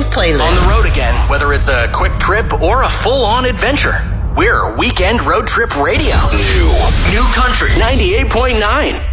Weekend Playlist. On the road again, whether it's a quick trip or a full-on adventure. We're Weekend Road Trip Radio. New Country 98.9.